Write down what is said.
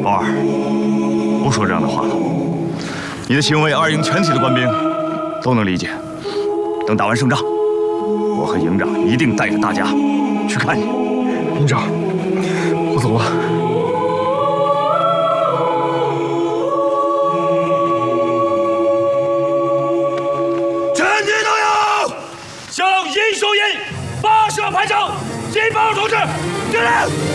豪儿，不说这样的话了。你的行为，二营全体的官兵都能理解。等打完胜仗，我和营长一定带着大家去看你。 营长，我走了。 全体都有，向殷守印发射排长金宝同志敬礼。